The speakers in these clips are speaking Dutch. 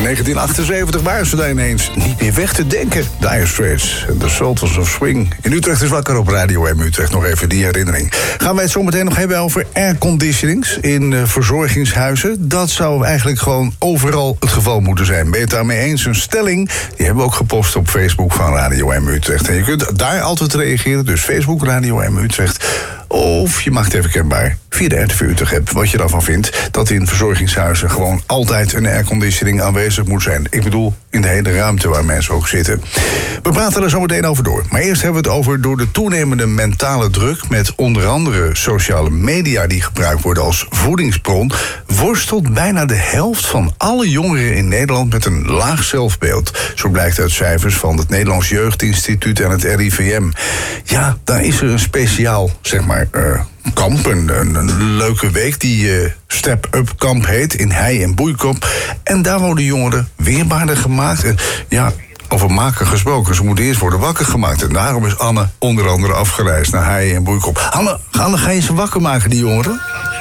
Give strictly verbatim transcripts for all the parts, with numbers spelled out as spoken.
negentien achtenzeventig waren ze daar ineens niet meer weg te denken. Dire Straits en The Sultans of Swing. In Utrecht is wakker op Radio M Utrecht. Nog even die herinnering. Gaan wij het zo meteen nog hebben over airconditionings in uh, verzorgingshuizen. Dat zou eigenlijk gewoon overal het geval moeten zijn. Ben je het daarmee eens? Een stelling, die hebben we ook gepost op Facebook van Radio M Utrecht. En je kunt daar altijd reageren. Dus Facebook Radio M Utrecht. Of je maakt even kenbaar via de R T V Utrecht app wat je daarvan vindt. Dat in verzorgingshuizen gewoon altijd een airconditioning aanwezig moet zijn. Ik bedoel, in de hele ruimte waar mensen ook zitten. We praten er zo meteen over door. Maar eerst hebben we het over door de toenemende mentale druk met onder andere sociale media die gebruikt worden als voedingsbron, worstelt bijna de helft van alle jongeren in Nederland met een laag zelfbeeld. Zo blijkt uit cijfers van het Nederlands Jeugdinstituut en het R I V M. Ja, daar is er een speciaal, zeg maar, Uh, kamp, een, een, een leuke week die uh, Step Up Kamp heet, in Hei en Boeikop. En daar worden jongeren weerbaarder gemaakt. En ja, over maken gesproken, ze moeten eerst worden wakker gemaakt. En daarom is Anne onder andere afgereisd naar Hei en Boeikop. Anne, Anne, ga je ze wakker maken, die jongeren?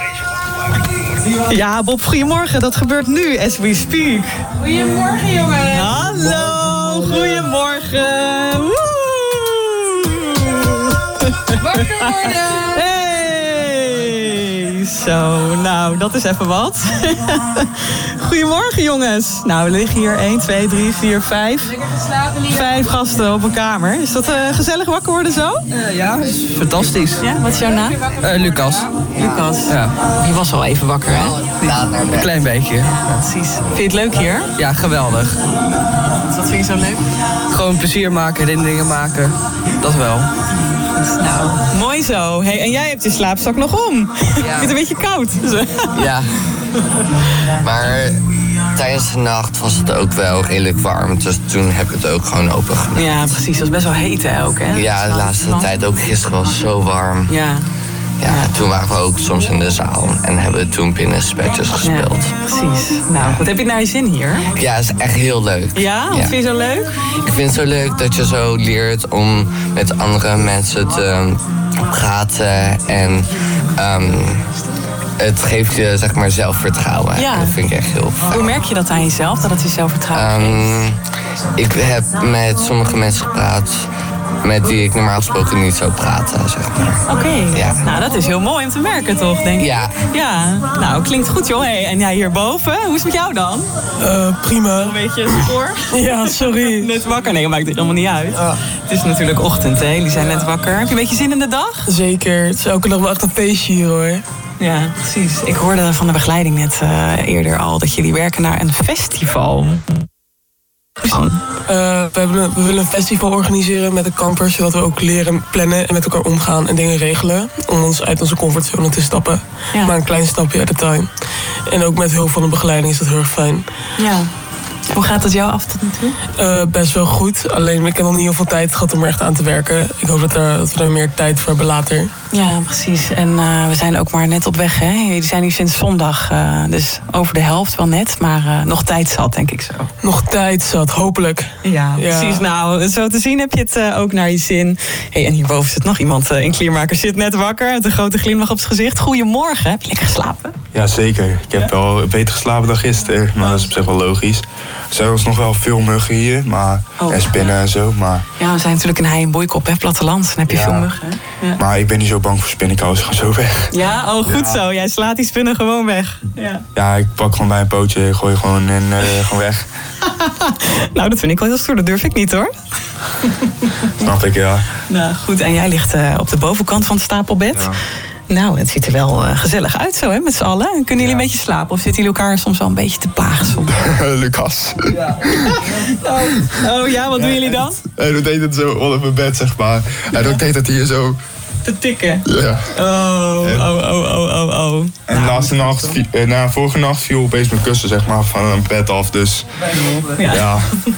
Ja, Bob, goedemorgen. Dat gebeurt nu, as we speak. Goedemorgen, jongen. Hallo, goedemorgen. Woe! Wakker worden. Hey, zo, nou, dat is even wat. Goedemorgen, jongens. Nou, we liggen hier één, twee, drie, vier, vijf. Lekker geslapen, Lia. Vijf gasten op een kamer. Is dat uh, gezellig wakker worden zo? Uh, ja, is fantastisch. Ja, wat is jouw naam? Uh, Lucas. Lucas. Ja. Je was al even wakker, hè? Een klein beetje. Ja. Precies. Vind je het leuk hier? Ja, geweldig. Wat vind je zo leuk? Gewoon plezier maken, herinneringen maken. Dat wel. Nou, mooi zo. Hey, en jij hebt je slaapzak nog om. Ja. Ik vind het een beetje koud. Ja. Maar tijdens de nacht was het ook wel redelijk warm. Dus toen heb ik het ook gewoon open gedaan. Ja, precies. Dat is best wel heet, hè, ook, hè? Ja, de laatste lang. tijd ook. Gisteren was het zo warm. Ja. Ja, toen waren we ook soms in de zaal en hebben toen binnen spelletjes gespeeld. Ja, precies. Nou, wat heb je naar je zin hier? Ja, het is echt heel leuk. Ja? Wat Ja. vind je zo leuk? Ik vind het zo leuk dat je zo leert om met andere mensen te praten. En um, het geeft je, zeg maar, zelfvertrouwen. Ja. Dat vind ik echt heel fijn. Hoe merk je dat aan jezelf, dat het je zelfvertrouwen geeft? Um, ik heb met sommige mensen gepraat met die ik normaal gesproken niet zou praten, zeg maar. Oké. Okay. Ja. Nou, dat is heel mooi om te merken, toch, denk ik? Ja. Ja. Nou, klinkt goed, joh. Hey, en jij hierboven, hoe is het met jou dan? Uh, prima. Een beetje spoor? Ja, sorry. Net wakker? Nee, dat maakt het helemaal niet uit. Ja. Het is natuurlijk ochtend, hè? Jullie zijn net wakker. Heb je een beetje zin in de dag? Zeker. Het is elke dag wel echt een feestje hier, hoor. Ja, precies. Ik hoorde van de begeleiding net uh, eerder al dat jullie werken naar een festival. Uh, we, hebben, we willen een festival organiseren met de kampers, zodat we ook leren plannen en met elkaar omgaan en dingen regelen. Om ons uit onze comfortzone te stappen. Ja. Maar een klein stapje at a time. En ook met hulp van de begeleiding is dat heel erg fijn. Ja. Hoe gaat het jou af tot nu toe? Uh, best wel goed. Alleen ik heb nog niet heel veel tijd gehad om er echt aan te werken. Ik hoop dat, er, dat we er meer tijd voor hebben later. Ja, precies. En uh, we zijn ook maar net op weg, hè? Jullie zijn hier sinds zondag. Uh, dus over de helft wel net. Maar uh, nog tijd zat, denk ik zo. Nog tijd zat, hopelijk. Ja, ja, precies. Nou, zo te zien heb je het uh, ook naar je zin. Hey, en hierboven zit nog iemand uh, in Kliermakers. Zit net wakker, met een grote glimlach op zijn gezicht. Goedemorgen. Heb je lekker geslapen? Ja, zeker. Ik heb wel beter geslapen dan gisteren. Maar dat is op zich wel logisch. Er zijn nog wel veel muggen hier. Maar, oh, en spinnen en zo. Maar, ja, we zijn natuurlijk in Hei en Boeikop, hè, platteland. Dan heb je ja, veel muggen. Ja. Maar ik ben niet zo bang voor spinnenkous. Ze gaan zo weg. Ja, oh goed ja. zo. Jij slaat die spinnen gewoon weg. Ja, ja ik pak gewoon bij een pootje, gooi gewoon en uh, gewoon weg. Nou, dat vind ik wel heel stoer. Dat durf ik niet, hoor. Snap ik, ja. Nou, goed. En jij ligt uh, op de bovenkant van het stapelbed. Ja. Nou, het ziet er wel uh, gezellig uit zo, hè, met z'n allen. Kunnen jullie ja. een beetje slapen? Of zitten jullie elkaar soms wel een beetje te plagen? Soms? Lucas. Ja. oh. oh ja, wat ja, doen jullie dan? Hij doet het zo onder mijn bed, zeg maar. Hij doet het hier zo te tikken? Ja. Oh, en, oh, oh, oh, oh, oh. En nou, laatste nacht, uh, na vorige nacht viel opeens mijn kussen, zeg maar, van een bed af. Dus ja. ja.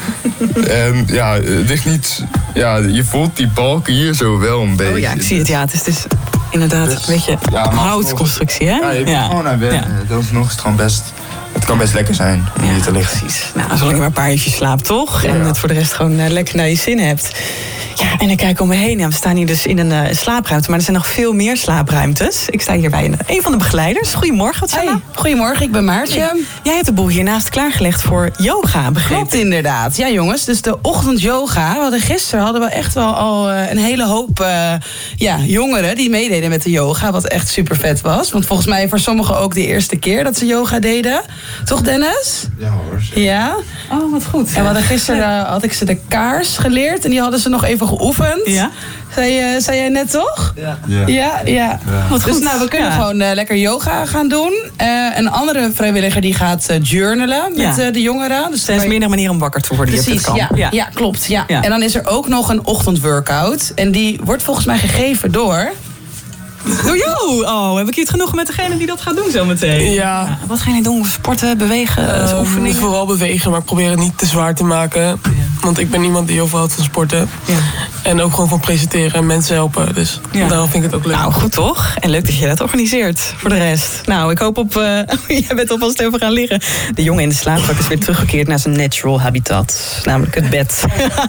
En ja, het ligt niet... Ja, je voelt die balken hier zo wel een beetje. Oh ja, ik zie het. Ja, het is... Het is inderdaad, dus, een beetje ja, houtconstructie, hè? Ja, je ja. gewoon naar binnen. Ja. Dat is nog het gewoon best... Het kan best lekker zijn om ja, hier te liggen. Precies. Nou, zolang je maar een paar uurtjes slaapt, toch? Ja. En het voor de rest gewoon uh, lekker naar je zin hebt. Ja, en ik kijk om me heen. Ja, we staan hier dus in een uh, slaapruimte, maar er zijn nog veel meer slaapruimtes. Ik sta hier bij een, een van de begeleiders. Goedemorgen, wat Hey, goedemorgen, ik ben Maartje. Hey. Jij hebt de boel hiernaast klaargelegd voor yoga, begrepen? Klopt inderdaad. Ja jongens, dus de ochtendyoga. We hadden gisteren hadden we echt wel al uh, een hele hoop uh, ja, jongeren die meededen met de yoga. Wat echt super vet was. Want volgens mij voor sommigen ook de eerste keer dat ze yoga deden. Toch Dennis? Ja hoor. Ja. Oh, wat goed. En we hadden gisteren uh, had ik ze de kaars geleerd. En die hadden ze nog even geoefend. Ja. Zei, uh, zei jij net toch? Ja. Ja, ja. ja. Wat goed. Dus nou, we kunnen Ja. gewoon uh, lekker yoga gaan doen. Uh, een andere vrijwilliger die gaat uh, journalen met Ja. uh, de jongeren. Dus Er zijn meerdere manieren om wakker te worden. Precies, hier op dit ja, kamp. ja. klopt. Ja. Ja. En dan is er ook nog een ochtendworkout. En die wordt volgens mij gegeven door... Door jou! Oh, heb ik hier het genoegen met degene die dat gaat doen zometeen? Ja. Wat ga je doen? Sporten, bewegen, Um, oefeningen? vooral bewegen, maar ik probeer het niet te zwaar te maken. Want ik ben iemand die heel veel houdt van sporten. Ja. En ook gewoon van presenteren en mensen helpen. Dus Ja. daarom vind ik het ook leuk. Nou, goed toch? En leuk dat je dat organiseert voor de rest. Nou, ik hoop op... Uh, jij bent alvast even gaan liggen. De jongen in de slaapzak is weer teruggekeerd naar zijn natural habitat. Namelijk het bed.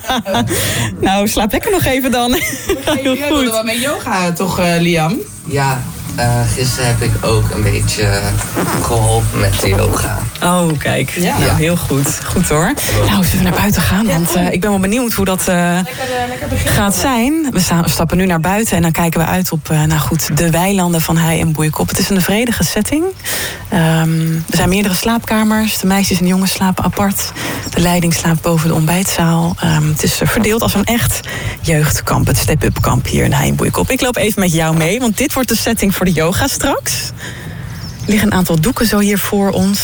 Nou, slaap lekker nog even dan. Heel Jij wilde wel met yoga toch, uh, Liam? Ja, uh, gisteren heb ik ook een beetje geholpen met de yoga. Oh, kijk. Ja. Nou, heel goed. Goed hoor. Nou, zullen we naar buiten gaan? Want uh, ik ben wel benieuwd hoe dat uh, gaat zijn. We, staan, we stappen nu naar buiten en dan kijken we uit op uh, nou goed, de weilanden van Hei en Boeikop. Het is een vredige setting. Um, er zijn meerdere slaapkamers. De meisjes en de jongens slapen apart. De leiding slaapt boven de ontbijtzaal. Um, het is uh, verdeeld als een echt jeugdkamp. Het step-up kamp hier in Hei en Boeikop. Ik loop even met jou mee, want dit wordt de setting voor de yoga straks. Er liggen een aantal doeken zo hier voor ons.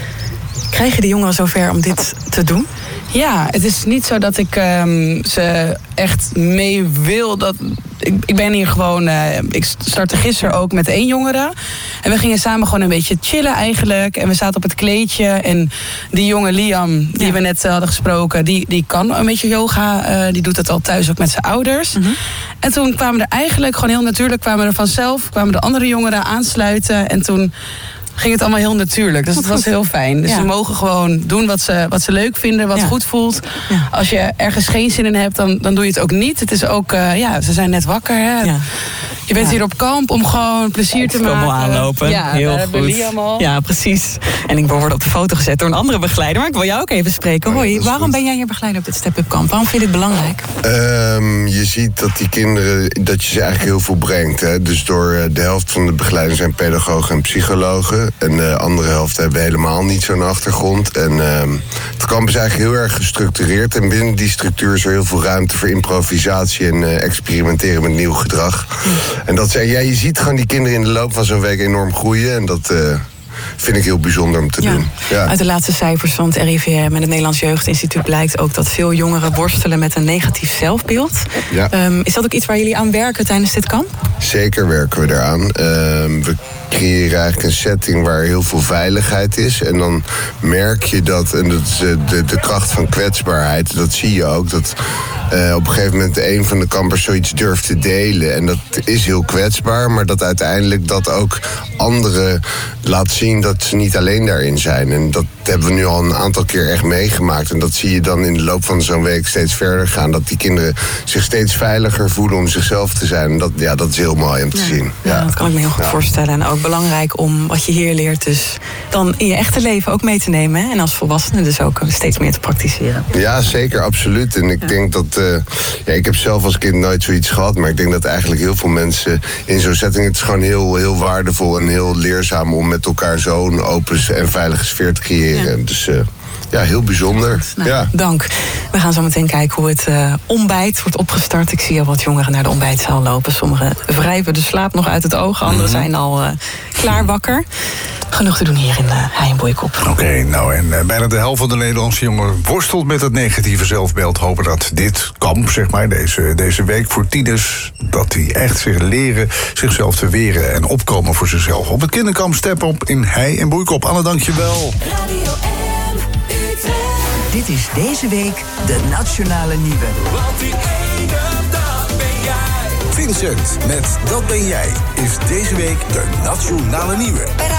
Krijgen de jongeren zover om dit te doen? Ja, het is niet zo dat ik um, ze echt mee wil. Dat, ik, ik ben hier gewoon... Uh, ik startte gisteren ook met één jongere. En we gingen samen gewoon een beetje chillen eigenlijk. En we zaten op het kleedje. En die jonge Liam, die Ja. we net uh, hadden gesproken... Die, die kan een beetje yoga. Uh, die doet het al thuis ook met zijn ouders. Mm-hmm. En toen kwamen er eigenlijk gewoon heel natuurlijk... kwamen er vanzelf, kwamen de andere jongeren aansluiten. En toen... ging het allemaal heel natuurlijk. Dus Wat het was goed. heel fijn. Dus Ja. ze mogen gewoon doen wat ze, wat ze leuk vinden, wat Ja. goed voelt. Ja. Als je ergens geen zin in hebt, dan, dan doe je het ook niet. Het is ook, uh, ja, ze zijn net wakker. Hè? Ja. Je bent Ja. hier op kamp om gewoon plezier te Ik kom maken. wel aanlopen. Ja, heel daar goed. hebben Liam al. Ja, precies. En ik word op de foto gezet door een andere begeleider. Maar ik wil jou ook even spreken. Oh ja, Hoi, dat is waarom goed. ben jij hier begeleider op dit step-up kamp? Waarom vind je dit belangrijk? Um, je ziet dat die kinderen, dat je ze eigenlijk heel veel brengt. Hè? Dus door uh, de helft van de begeleiders zijn pedagogen en psychologen. En de andere helft hebben helemaal niet zo'n achtergrond. En um, het kamp is eigenlijk heel erg gestructureerd. En binnen die structuur is er heel veel ruimte voor improvisatie en uh, experimenteren met nieuw gedrag. Mm. En dat zijn, ja, je ziet gewoon die kinderen in de loop van zo'n week enorm groeien. En dat... Uh, vind ik heel bijzonder om te Ja. doen. Ja. Uit de laatste cijfers van het R I V M en het Nederlands Jeugdinstituut blijkt ook dat veel jongeren worstelen met een negatief zelfbeeld. Ja. Um, is dat ook iets waar jullie aan werken tijdens dit kamp? Zeker werken we daaraan. Uh, we creëren eigenlijk een setting waar heel veel veiligheid is. En dan merk je dat, en dat is de, de, de kracht van kwetsbaarheid, dat zie je ook, dat uh, op een gegeven moment een van de kampers zoiets durft te delen. En dat is heel kwetsbaar, maar dat uiteindelijk dat ook anderen laat zien dat ze niet alleen daarin zijn. En dat hebben we nu al een aantal keer echt meegemaakt. En dat zie je dan in de loop van zo'n week steeds verder gaan. Dat die kinderen zich steeds veiliger voelen om zichzelf te zijn. En dat, ja, dat is heel mooi om te Ja. zien. Ja, dat kan ik me heel goed Ja. voorstellen. En ook belangrijk om wat je hier leert dus dan in je echte leven ook mee te nemen. Hè? En als volwassene dus ook steeds meer te praktiseren. Ja, zeker, absoluut. En ik Ja. denk dat... Uh, ja, ik heb zelf als kind nooit zoiets gehad. Maar ik denk dat eigenlijk heel veel mensen in zo'n setting... het is gewoon heel, heel waardevol en heel leerzaam... om met elkaar zo'n open en veilige sfeer te creëren. Ja. Dus uh, ja, heel bijzonder. Nou, ja. Dank. We gaan zo meteen kijken hoe het uh, ontbijt wordt opgestart. Ik zie al wat jongeren naar de ontbijtzaal lopen. Sommigen wrijven de slaap nog uit het oog. Anderen zijn al uh, klaar wakker. Genoeg te doen hier in uh, Hei en Boeikop. Oké, okay, nou en uh, bijna de helft van de Nederlandse jongeren worstelt met het negatieve zelfbeeld. Hopen dat dit kamp, zeg maar, deze, deze week voor tieners... dat die echt zich leren zichzelf te weren en opkomen voor zichzelf. Op het kinderkamp Step Up in Hei en Boeikop. Anne, dank je wel. Dit is deze week de Nationale Nieuwe. Want die ene, dat ben jij. Vincent met Dat ben jij is deze week de Nationale Nieuwe.